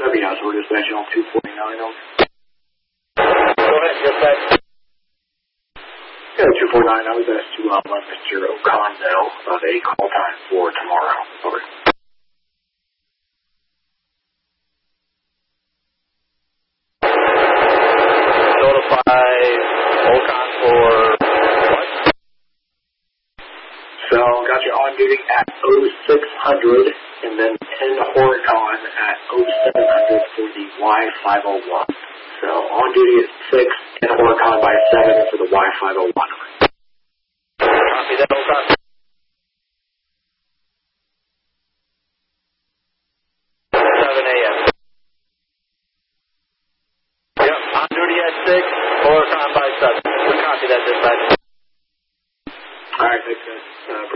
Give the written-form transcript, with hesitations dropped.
Sevias, we're dispatching on 249 on. Go ahead, dispatch. Yeah, 249, I was asked to let Mr. O'Con know about a call time for tomorrow. Over. Notify Ocon for what? So, got you on duty at 0600, and then 10 Horicon at 0700 for the Y501. So, on duty at 6, 10 Horicon by 7 for the Y501. Copy that, Ocon. On duty at 6, Horicon by 7. We copy that, dispatch. All right, thanks, guys.